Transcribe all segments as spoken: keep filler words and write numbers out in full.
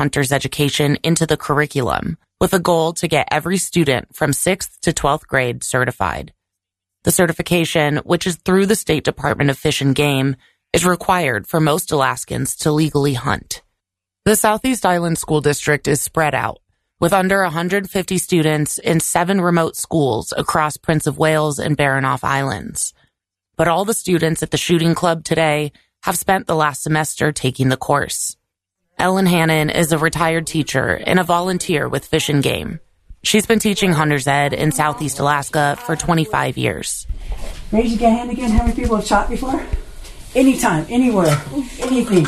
hunter's education into the curriculum, with a goal to get every student from sixth to twelfth grade certified. The certification, which is through the State Department of Fish and Game, is required for most Alaskans to legally hunt. The Southeast Island School District is spread out, with under one hundred fifty students in seven remote schools across Prince of Wales and Baranof Islands. But all the students at the shooting club today have spent the last semester taking the course. Ellen Hannon is a retired teacher and a volunteer with Fish and Game. She's been teaching hunter's ed in Southeast Alaska for twenty-five years. Raise your hand again. How many people have shot before? Anytime, anywhere, anything.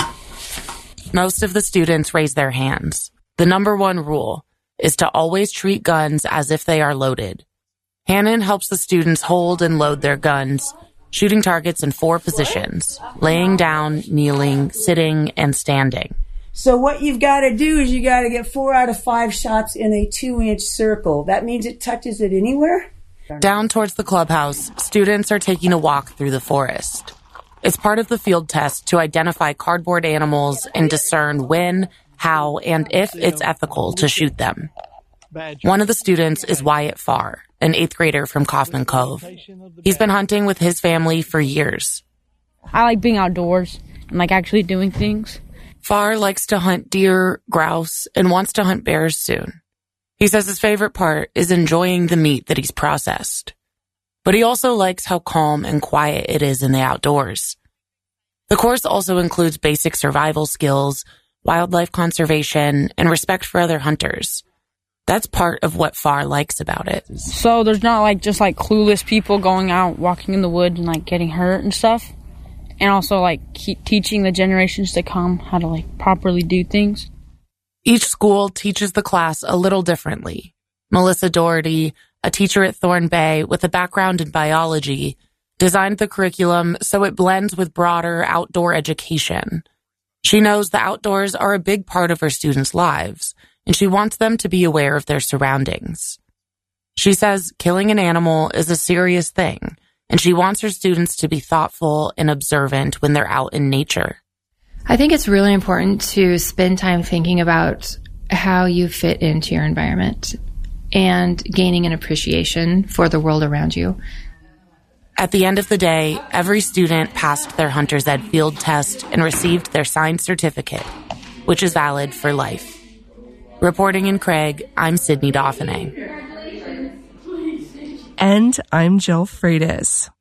Most of the students raise their hands. The number one rule is to always treat guns as if they are loaded. Hannon helps the students hold and load their guns, shooting targets in four positions: laying down, kneeling, sitting, and standing. So what you've got to do is you got to get four out of five shots in a two-inch circle. That means it touches it anywhere? Down towards the clubhouse, students are taking a walk through the forest. It's part of the field test to identify cardboard animals and discern when, how, and if it's ethical to shoot them. One of the students is Wyatt Farr, an eighth grader from Kaufman Cove. He's been hunting with his family for years. I like being outdoors and like actually doing things. Farr likes to hunt deer, grouse, and wants to hunt bears soon. He says his favorite part is enjoying the meat that he's processed. But he also likes how calm and quiet it is in the outdoors. The course also includes basic survival skills, wildlife conservation, and respect for other hunters. That's part of what Farr likes about it. So there's not like just like clueless people going out walking in the woods and like getting hurt and stuff. And also like keep teaching the generations to come how to like properly do things. Each school teaches the class a little differently. Melissa Doherty, a teacher at Thorn Bay with a background in biology, designed the curriculum so it blends with broader outdoor education. She knows the outdoors are a big part of her students' lives, and she wants them to be aware of their surroundings. She says killing an animal is a serious thing, and she wants her students to be thoughtful and observant when they're out in nature. I think it's really important to spend time thinking about how you fit into your environment and gaining an appreciation for the world around you. At the end of the day, every student passed their hunter's ed field test and received their signed certificate, which is valid for life. Reporting in Craig, I'm Sydney Dauphiné. And I'm Jill Freitas.